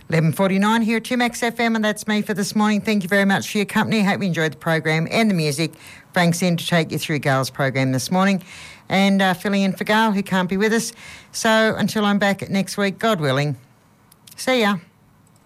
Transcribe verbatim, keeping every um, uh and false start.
eleven forty-nine here at two Max F M, and that's me for this morning. Thank you very much for your company. Hope you enjoyed the program and the music. Frank's in to take you through Gail's program this morning, and uh, filling in for Gail, who can't be with us. So until I'm back next week, God willing, see ya.